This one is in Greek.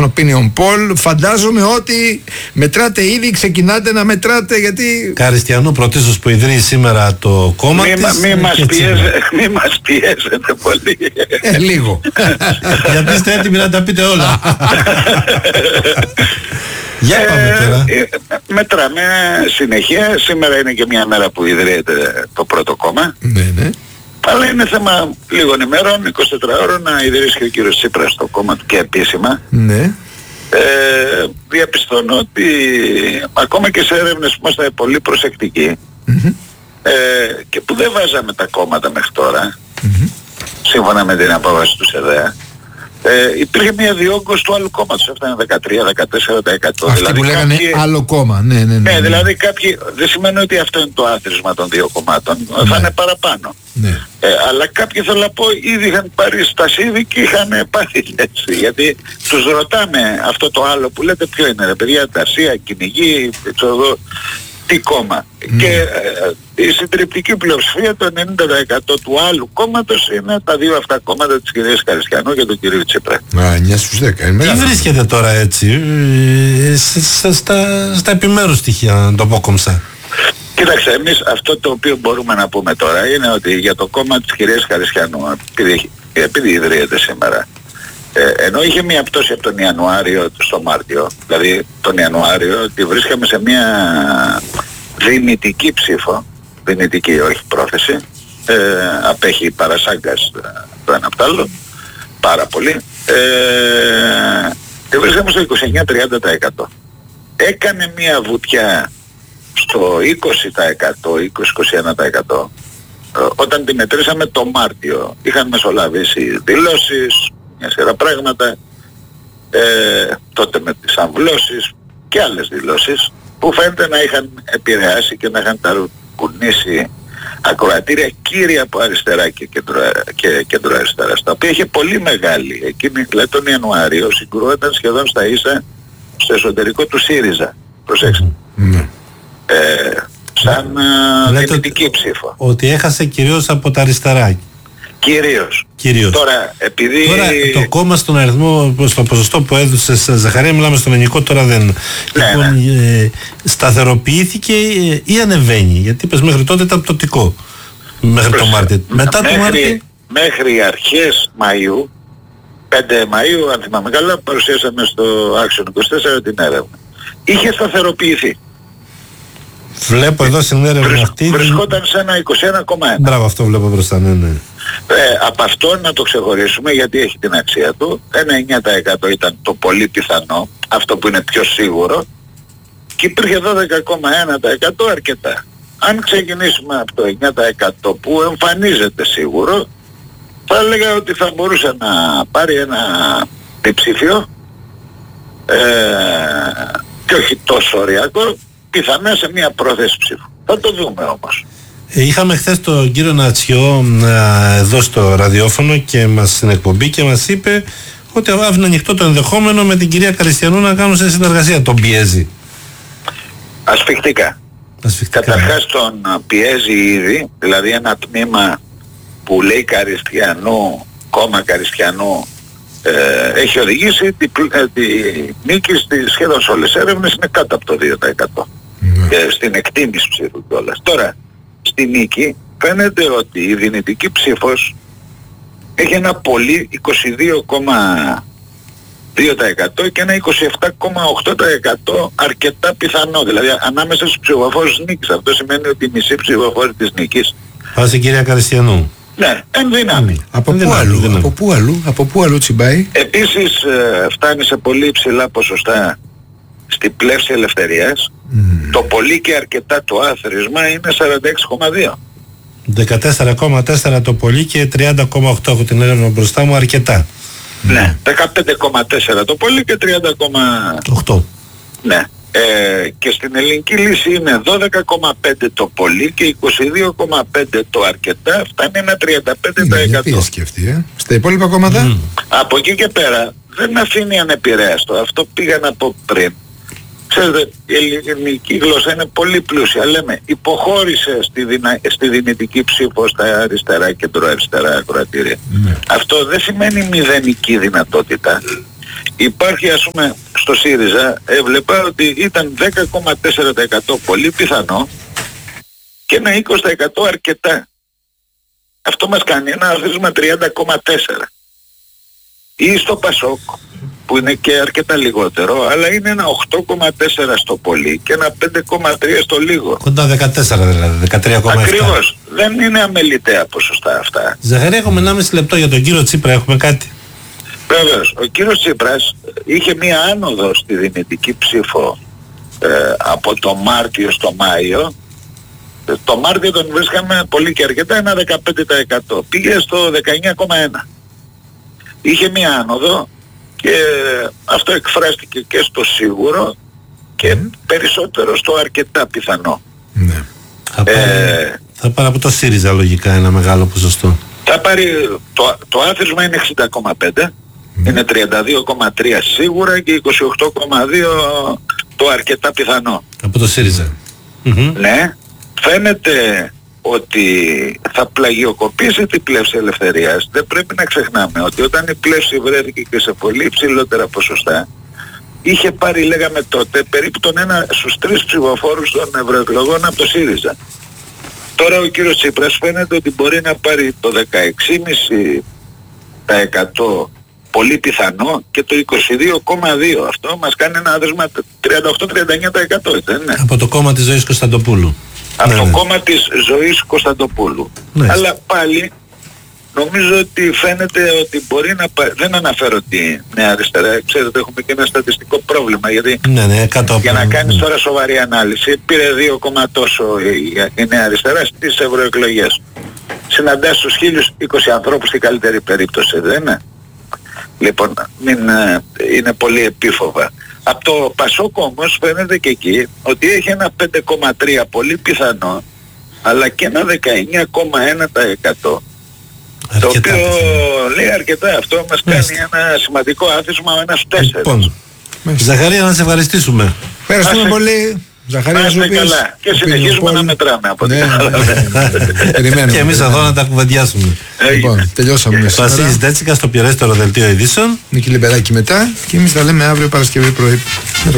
τον opinion poll. Φαντάζομαι ότι μετράτε ήδη, ξεκινάτε να μετράτε, γιατί... Καριστιανού πρωτίστως που ιδρύει σήμερα το κόμμα της. Μη μας πιέζετε πολύ. Λίγο. Γιατί είστε έτοιμοι να τα πείτε όλα. Για πάμε τώρα. Μετράμε συνεχεία. Σήμερα είναι και μια μέρα που ιδρύεται το πρώτο κόμμα. Ναι. Αλλά είναι θέμα λίγων ημέρων, 24 ώρων, να ιδρύσει και ο κύριος Τσίπρας το κόμμα του και επίσημα. Ναι. Διαπιστώνω ότι ακόμα και σε έρευνες που είμαστε πολύ προσεκτικοί και που δεν βάζαμε τα κόμματα μέχρι τώρα, σύμφωνα με την απόφαση του ΣΕΔΕΑ, υπήρχε μια διόγκωση του άλλου κόμματος. Αυτά είναι 13-14%. Αυτοί δηλαδή που λέγανε άλλο κόμμα. Ναι. Δηλαδή κάποιοι, δεν σημαίνει ότι αυτό είναι το άθροισμα των δύο κομμάτων. Θα είναι παραπάνω. Ναι. Αλλά κάποιοι, θέλω να πω, ήδη είχαν πάρει στασίδι και είχαν πάρει έτσι. Γιατί τους ρωτάμε αυτό το άλλο που λέτε ποιο είναι, ρε παιδιά, τασία, κυνηγή, ξέρω, τι κόμμα. Και η συντριπτική πλειοψηφία, το 90% του άλλου κόμματος, είναι τα δύο αυτά κόμματα της κυρίας Καριστιανού και του κυρίου Τσίπρα. 9 στους 10. Τι βρίσκεται τώρα έτσι στα επιμέρους στοιχεία, να το πω κομψά? Κοίταξε, εμείς αυτό το οποίο μπορούμε να πούμε τώρα είναι ότι για το κόμμα της κυρίας Καριστιανού, επειδή ιδρύεται σήμερα, ενώ είχε μια πτώση από τον Ιανουάριο στο Μάρτιο, δηλαδή τον Ιανουάριο, ότι βρίσκαμε σε μια δυνητική ψήφο, δυνητική όχι πρόθεση, απέχει παρασάγκας το ένα από το άλλο, πάρα πολύ, και βρίσκαμε στο 29-30%. Έκανε μια βουτιά στο 20%, 20-21%, όταν τη μετρήσαμε το Μάρτιο. Είχαν μεσολαβήσει δηλώσεις, μια σειρά πράγματα, τότε με τις αμβλώσεις και άλλες δηλώσεις που φαίνεται να είχαν επηρεάσει και να είχαν ταρακουνήσει ακροατήρια κύρια από αριστερά και κεντροαριστερά, τα οποία είχε πολύ μεγάλη. Εκείνη, δηλαδή τον Ιανουάριο, συγκρούονταν σχεδόν στα ίσα στο εσωτερικό του ΣΥΡΙΖΑ. Προσέξτε. Σαν δυνητική ψήφο. Ότι έχασε κυρίως από τα αριστερά. Κυρίως. Τώρα, επειδή... Τώρα το κόμμα στον αριθμό, στο ποσοστό που έδωσε σε Ζαχαρία, μιλάμε στον ελληνικό, τώρα δεν... Ναι, λοιπόν, σταθεροποιήθηκε ή ανεβαίνει? Γιατί είπες μέχρι τότε ήταν πτωτικό. Μέχρι το Μάρτιο. Μετά το Μάρτιο... Μέχρι αρχές Μαΐου, 5 Μαΐου, αν θυμάμαι καλά, παρουσιάσαμε στο Action 24 την έρευνα. Είχε σταθεροποιηθεί. Βλέπω εδώ στην έρευνα αυτή... Βρισκόταν σε ένα 21,1. Μπράβο, αυτό βλέπω μπροστά, ναι. Από αυτό να το ξεχωρίσουμε, γιατί έχει την αξία του. Ένα 9% ήταν το πολύ πιθανό, αυτό που είναι πιο σίγουρο, και υπήρχε 12,1% αρκετά. Αν ξεκινήσουμε από το 9% που εμφανίζεται σίγουρο, θα έλεγα ότι θα μπορούσε να πάρει ένα διψήφιο, και όχι τόσο ωριακό, πιθανά σε μια πρόθεση ψήφου. Θα το δούμε όμως. Είχαμε χθες τον κύριο Νατσιό εδώ στο ραδιόφωνο και στην εκπομπή και μας είπε ότι άφηνε ανοιχτό το ενδεχόμενο με την κυρία Καριστιανού να κάνουν σε συνεργασία. Τον πιέζει? Ασφιχτικά. Καταρχάς τον πιέζει ήδη, δηλαδή ένα τμήμα που λέει Καριστιανού, κόμμα Καριστιανού, έχει οδηγήσει τη νίκη στις σχεδόν σε όλες τις έρευνες, είναι κάτω από το 2%. Και στην εκτίμηση ψήφου κιόλας. Τώρα, στη νίκη φαίνεται ότι η δυνητική ψήφος έχει ένα πολύ 22,2% και ένα 27,8% αρκετά πιθανό. Δηλαδή ανάμεσα στους ψηφοφόρους της νίκης. Αυτό σημαίνει ότι η μισή ψηφοφόροι της νίκης πάει στην κυρία Καριστιανού. Ναι, εν δυνάμει. Από πού αλλού τσιμπάει? Επίσης φτάνει σε πολύ υψηλά ποσοστά στην πλεύση ελευθερίας. Το πολύ και αρκετά το άθροισμα είναι 46,2. 14,4 το πολύ και 30,8 έχω την έρευνα μπροστά μου, αρκετά. Ναι, 15,4 το πολύ και 30,8. Ναι. Και στην ελληνική λύση είναι 12,5 το πολύ και 22,5 το αρκετά, φτάνει ένα 35%. Γιατί σκεφτεί, στα υπόλοιπα κόμματα? Από εκεί και πέρα δεν αφήνει ανεπηρέαστο. Αυτό πήγα να πω πριν. Ξέρετε, η ελληνική γλώσσα είναι πολύ πλούσια. Λέμε, υποχώρησε στη δυνητική ψήφο στα αριστερά, κεντροαριστερά ακροατήρια. Αυτό δεν σημαίνει μηδενική δυνατότητα. Υπάρχει, ας πούμε, στο ΣΥΡΙΖΑ έβλεπα ότι ήταν 10,4% πολύ πιθανό και ένα 20% αρκετά. Αυτό μας κάνει ένα άθροισμα 30,4%. Ή στο ΠΑΣΟΚ, που είναι και αρκετά λιγότερο, αλλά είναι ένα 8,4% στο πολύ και ένα 5,3% στο λίγο. Κοντά 14 δηλαδή, 13,7. Ακριβώς. Δεν είναι αμεληταία ποσοστά αυτά. Ζαχαρία, έχουμε 1,5 λεπτό για τον κύριο Τσίπρα, έχουμε κάτι? Βέβαιως, ο κύριος Τσίπρας είχε μία άνοδο στη δυνητική ψήφο από το Μάρτιο στο Μάιο. Το Μάρτιο τον βρίσκαμε πολύ και αρκετά, ένα 15%. Πήγε στο 19,1%. Είχε μία άνοδο και αυτό εκφράστηκε και στο σίγουρο και περισσότερο στο αρκετά πιθανό. Ναι. Θα πάρει από το ΣΥΡΙΖΑ λογικά ένα μεγάλο ποσοστό. Θα πάρει, το άθροισμα είναι 60,5%, είναι 32,3% σίγουρα και 28,2% το αρκετά πιθανό. Από το ΣΥΡΙΖΑ. Ναι, φαίνεται ότι θα πλαγιοκοπήσει την πλεύση ελευθερίας. Δεν πρέπει να ξεχνάμε ότι όταν η πλεύση βρέθηκε και σε πολύ υψηλότερα ποσοστά, είχε πάρει, λέγαμε τότε, περίπου τον 1 στους 3 ψηφοφόρους των ευρωεκλογών από το ΣΥΡΙΖΑ. Τώρα ο κύριος Τσίπρας φαίνεται ότι μπορεί να πάρει το 16,5% πολύ πιθανό και το 22,2%. Αυτό μας κάνει ένα άδεσμα 38-39%, δεν είναι? Από το κόμμα της Ζωής Κωνσταντοπούλου. Από το κόμμα της Ζωής Κωνσταντοπούλου. Ναι. Αλλά πάλι νομίζω ότι φαίνεται ότι μπορεί να πάρει. Δεν αναφέρω τη Νέα Αριστερά. Ξέρετε, έχουμε και ένα στατιστικό πρόβλημα. Γιατί για να κάνεις τώρα σοβαρή ανάλυση, πήρε 2, τόσο η Νέα Αριστερά στις ευρωεκλογές. Συναντάς στους 1020 ανθρώπους στην καλύτερη περίπτωση, δεν είναι? Λοιπόν, μην είναι πολύ επίφοβα. Από το ΠΑΣΟΚ όμως φαίνεται και εκεί ότι έχει ένα 5,3% πολύ πιθανό, αλλά και ένα 19,1%. Το οποίο λέει αρκετά. Αυτό μας κάνει ένα σημαντικό άθροισμα, ένας 4%. Λοιπόν, Ζαχαρία, να σε ευχαριστήσουμε. Ευχαριστούμε πολύ. Ζαχαρία Ζούπης. Καλά. Και συνεχίζουμε να μετράμε από την Και εμείς εδώ να τα κουβεντιάσουμε. Λοιπόν, τελειώσαμε. Βασίλης Ντέτσικας στο πληρέστερο δελτίο ειδήσεων. Νίκη Λιμπεράκη μετά και εμείς τα λέμε αύριο Παρασκευή πρωί.